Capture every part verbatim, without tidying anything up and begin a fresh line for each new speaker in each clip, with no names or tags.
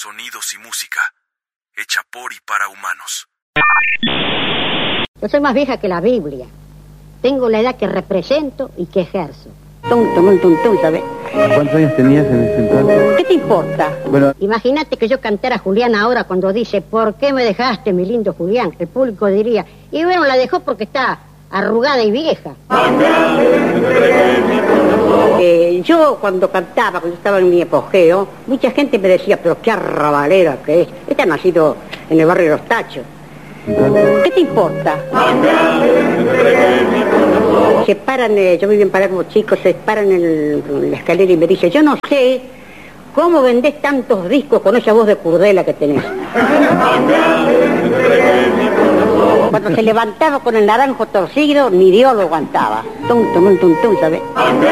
sonidos y música, hecha por y para humanos.
Yo soy más vieja que la Biblia. Tengo la edad que represento y que ejerzo. Tum, tum, tum, tum, ¿sabes?
¿Cuántos años tenías en ese entonces?
¿Qué te importa?
Bueno,
imagínate que yo cantara Julián ahora cuando dice, ¿por qué me dejaste, mi lindo Julián? El público diría, y bueno, la dejó porque está arrugada y vieja. Eh, yo cuando cantaba, cuando estaba en mi apogeo, mucha gente me decía, pero qué arrabalera que es. Esta ha nacido en el barrio de Los Tachos.
entonces,
¿Qué te importa? Se paran, eh, yo vivía en Palermo, chicos, se paran en, el, en la escalera y me dice, yo no sé cómo vendés tantos discos con esa voz de Curdela que tenés. Cuando se levantaba con el naranjo torcido, ni Dios lo aguantaba. Tum, tum, tum, tum, ¿sabes?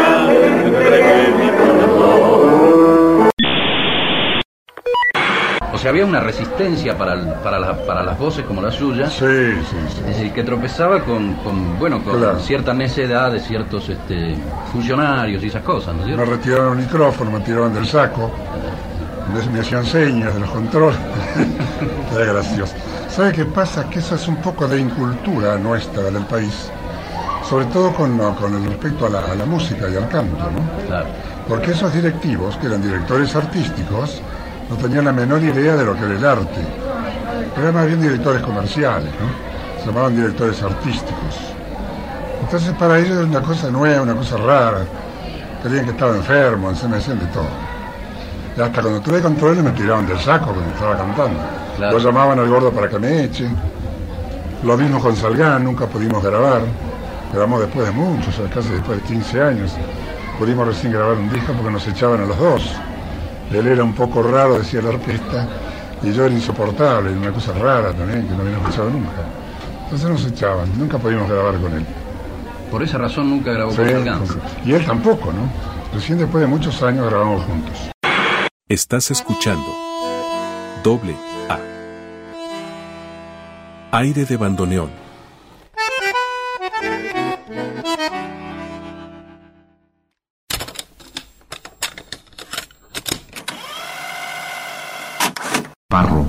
O sea, había una resistencia para, el- para, la- para las voces como la suya.
Sí, sí, sí.
Es decir, que tropezaba con, con bueno, con
Claro.
cierta necedad de ciertos este, funcionarios y esas cosas, ¿no es
Me
cierto?
retiraron el micrófono, me tiraban del saco, me, me hacían señas de los controles. Era gracioso. ¿Sabe qué pasa? Que eso es un poco de incultura nuestra del país, sobre todo con, con el respecto a la, a la música y al canto, ¿no?
Claro.
Porque esos directivos, que eran directores artísticos, no tenían la menor idea de lo que era el arte. Pero eran más bien directores comerciales, ¿no? Se llamaban directores artísticos. Entonces para ellos era una cosa nueva, una cosa rara. Creían que estaba enfermo, se me decían de todo. Y hasta cuando tuve control me tiraban del saco cuando estaba cantando.
Claro.
Lo llamaban al gordo para que me echen. Lo mismo con Salgán, nunca pudimos grabar. Grabamos después de muchos, o sea, casi después de quince años. Pudimos recién grabar un disco porque nos echaban a los dos. Él era un poco raro, decía la orquesta, y yo era insoportable, una cosa rara también, que no habían escuchado nunca. Entonces nos echaban, nunca pudimos grabar con él.
Por esa razón nunca grabó
Sí,
con Salgán.
y él tampoco, ¿no? Recién después de muchos años grabamos juntos.
Estás escuchando Doble A. Aire de bandoneón.
Barro.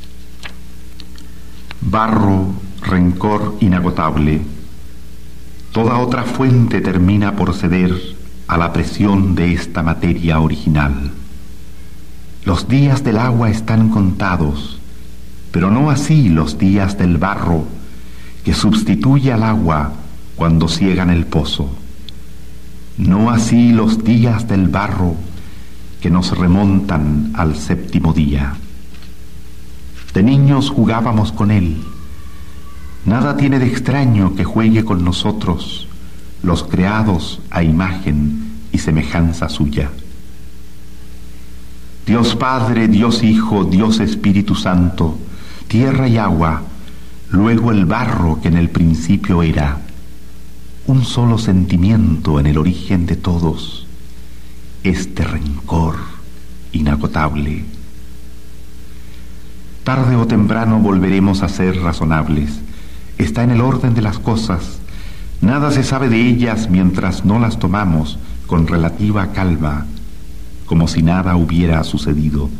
Barro, rencor inagotable. Toda otra fuente termina por ceder a la presión de esta materia original. Los días del agua están contados, pero no así los días del barro, que sustituye al agua cuando ciegan el pozo. No así los días del barro, que nos remontan al séptimo día. De niños jugábamos con él. Nada tiene de extraño que juegue con nosotros, los creados a imagen y semejanza suya. Dios Padre, Dios Hijo, Dios Espíritu Santo, tierra y agua, luego el barro que en el principio era, un solo sentimiento en el origen de todos, este rencor inagotable. Tarde o temprano volveremos a ser razonables. Está en el orden de las cosas. Nada se sabe de ellas mientras no las tomamos con relativa calma, como si nada hubiera sucedido.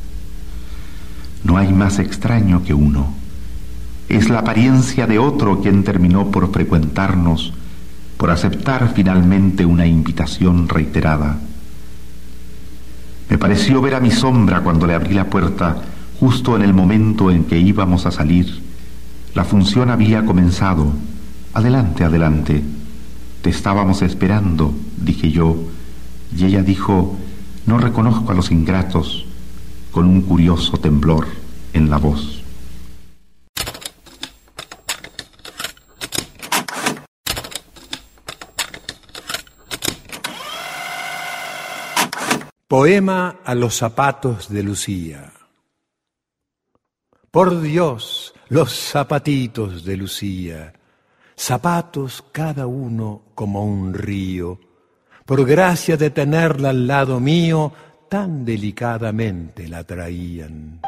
No hay más extraño que uno. Es la apariencia de otro quien terminó por frecuentarnos, por aceptar finalmente una invitación reiterada. Me pareció ver a mi sombra cuando le abrí la puerta, justo en el momento en que íbamos a salir. La función había comenzado. Adelante, adelante. Te estábamos esperando, dije yo, y ella dijo, no reconozco a los ingratos, con un curioso temblor en la voz.
Poema a los zapatos de Lucía. Por Dios, los zapatitos de Lucía, zapatos cada uno como un río, por gracia de tenerla al lado mío, tan delicadamente la traían.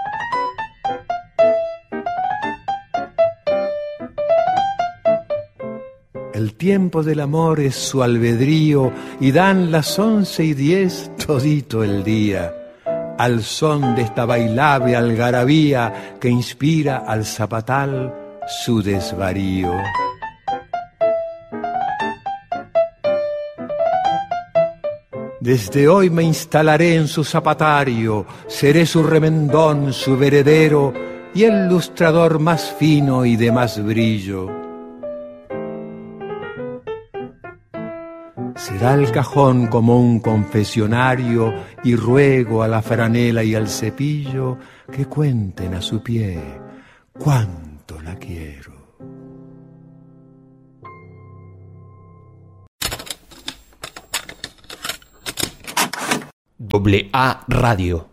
El tiempo del amor es su albedrío y dan las once y diez todito el día. al son de esta bailable algarabía que inspira al zapatal su desvarío. Desde hoy me instalaré en su zapatario, seré su remendón, su veredero y el lustrador más fino y de más brillo. Será el cajón como un confesionario y ruego a la franela y al cepillo que cuenten a su pie cuánto la quiero.
Doble A Radio.